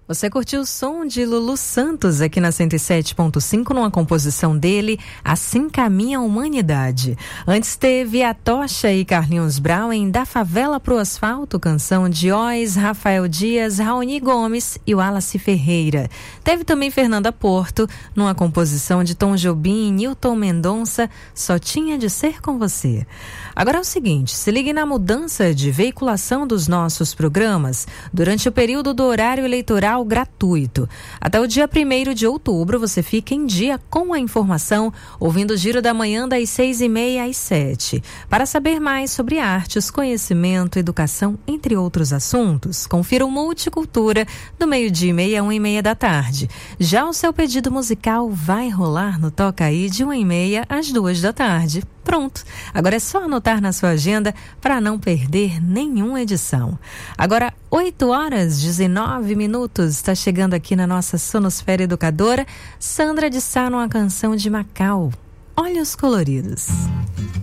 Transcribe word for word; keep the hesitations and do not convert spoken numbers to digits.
Você curtiu o som de Lulu Santos aqui na cento e sete ponto cinco, numa composição dele, Assim Caminha a Humanidade. Antes teve a Tocha e Carlinhos Brown em Da Favela pro Asfalto, canção de Oz, Rafael Dias, Raoni Gomes e Wallace Ferreira. Teve também Fernanda Porto, numa composição de Tom Jobim e Nilton Mendonça, Só Tinha de Ser Com Você. Agora é o seguinte, se ligue na mudança de veiculação dos nossos programas durante o período do horário eleitoral gratuito. Até o dia primeiro de outubro, você fica em dia com a informação, ouvindo o Giro da Manhã das seis e meia às sete. Para saber mais sobre artes, conhecimento, educação, entre outros assuntos, confira o Multicultura do meio-dia e meia a uma e meia da tarde. Já o seu pedido musical vai rolar no Toca Aí de uma e meia às duas da tarde. Pronto, agora é só anotar na sua agenda para não perder nenhuma edição. Agora, oito horas e dezenove minutos, está chegando aqui na nossa Sonosfera Educadora, Sandra de Sá numa canção de Macau, Olhos Coloridos.